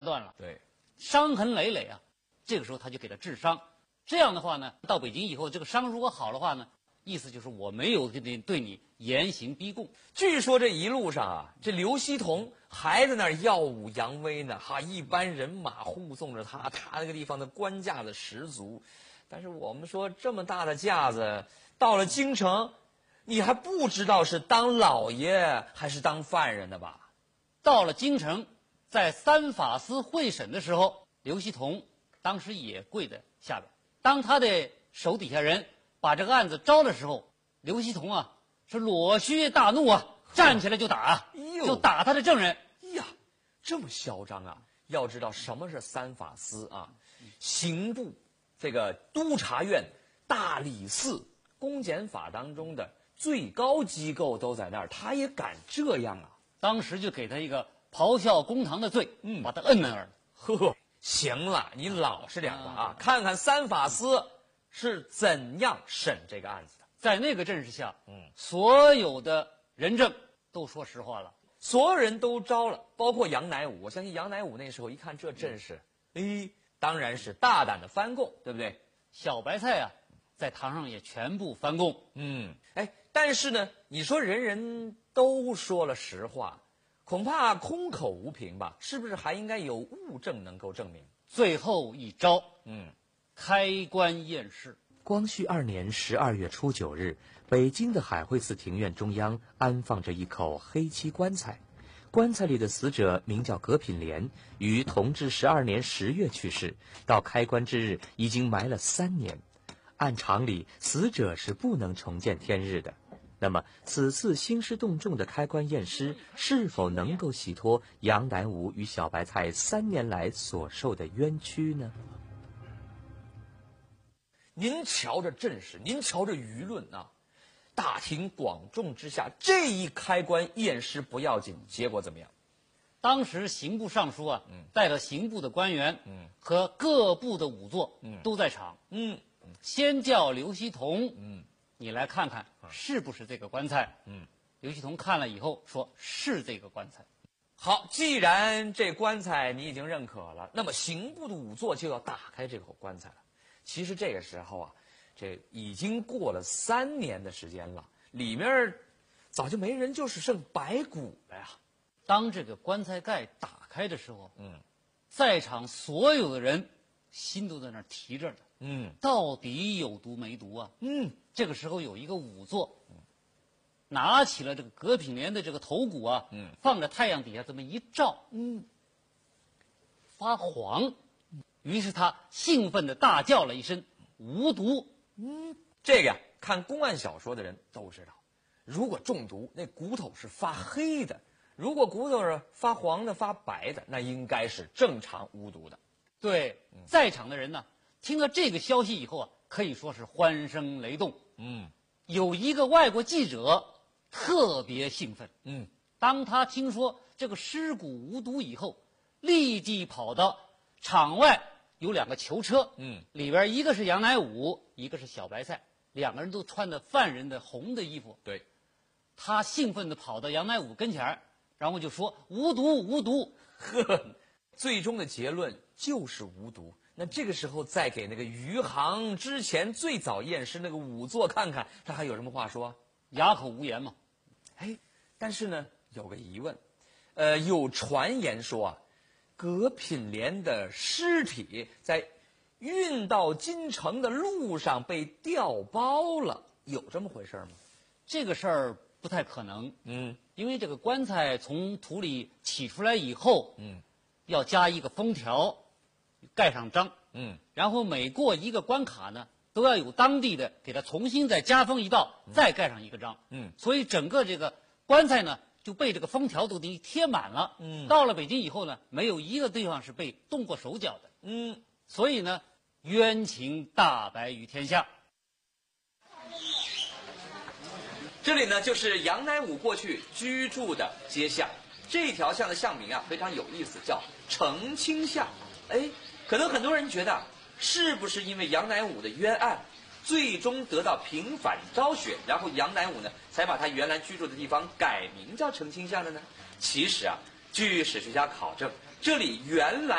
断了， 对， 伤痕累累啊。这个时候他就给他治伤，这样的话呢，到北京以后，这个伤如果好的话呢，意思就是我没有对你严刑逼供。 据说这一路上啊，这刘希同还在那儿耀武扬威呢，一班人马护送着他，他那个地方的官架子十足。但是我们说这么大的架子，到了京城，你还不知道是当老爷还是当犯人的吧？ 到了京城，在三法司会审的时候，刘希同当时也跪在下边。当他的手底下人把这个案子招的时候，刘希同啊是裸须大怒啊，站起来就打，就打他的证人。 呀，这么嚣张啊！要知道什么是三法司啊？刑部、这个督察院、大理寺、公检法当中的最高机构都在那儿，他也敢这样啊？ 当时就给他一个咆哮公堂的罪，把他摁那儿了。 呵，行了，你老实点吧啊！看看三法司是怎样审这个案子的。 在那个阵势下，所有的人证都说实话了， 所有人都招了，包括杨乃武。我相信杨乃武那时候一看这阵势，当然是大胆的翻供，对不对？ 小白菜啊，在堂上也全部翻供。 但是呢，你说人人都说了实话，恐怕空口无凭吧？是不是还应该有物证能够证明？ 最后一招，开棺验尸。 光绪2年12月初9日，北京的海会寺庭院中央安放着一口黑漆棺材，棺材里的死者名叫葛品莲，于同治12年10月去世，到开棺之日已经埋了3年。按常理，死者是不能重见天日的。那么，此次兴师动众的开棺验尸，是否能够洗脱杨乃武与小白菜3年来所受的冤屈呢？ 您瞧这阵势，您瞧这舆论啊！大庭广众之下，这一开棺验尸不要紧，结果怎么样？ 当时刑部尚书啊，带了刑部的官员，和各部的仵作，都在场，先叫刘希同，你来看看是不是这个棺材？刘希同看了以后说是这个棺材。 好，既然这棺材你已经认可了，那么刑部的仵作就要打开这口棺材了。其实这个时候啊，这已经过了3年的时间了，里面早就没人，就是剩白骨了呀。 当这个棺材盖打开的时候，在场所有的人心都在那儿提着的，到底有毒没毒啊？这个时候有一个仵作，拿起了这个葛品莲的这个头骨啊，放在太阳底下这么一照，发黄。于是他兴奋地大叫了一声：“无毒！” 这个呀，看公案小说的人都知道，如果中毒，那骨头是发黑的；如果骨头是发黄的、发白的，那应该是正常无毒的。 对，在场的人呢，听了这个消息以后啊，可以说是欢声雷动。有一个外国记者特别兴奋。当他听说这个尸骨无毒以后，立即跑到场外，有2个囚车，里边一个是杨乃武，一个是小白菜，2个人都穿着犯人的红的衣服。 对， 他兴奋地跑到杨乃武跟前儿，然后就说：“无毒，无毒。” 最终的结论就是无毒。那这个时候再给那个余杭之前最早验尸那个仵作看看，他还有什么话说？ 哑口无言嘛。 但是呢，有个疑问，有传言说啊，葛品莲的尸体在运到京城的路上被调包了，有这么回事吗？ 这个事儿不太可能。因为这个棺材从土里起出来以后，要加一个封条，盖上章，然后每过一个关卡呢，都要有当地的给它重新再加封一道，再盖上一个章。所以整个这个棺材呢就被这个封条都给贴满了。到了北京以后呢，没有一个地方是被动过手脚的。所以呢，冤情大白于天下。 这里呢就是杨乃武过去居住的街巷，这条巷的巷名啊非常有意思，叫澄清巷。可能很多人觉得，是不是因为杨乃武的冤案，最终得到平反昭雪，然后杨乃武呢才把他原来居住的地方改名叫澄清巷的呢？其实啊，据史学家考证，这里原来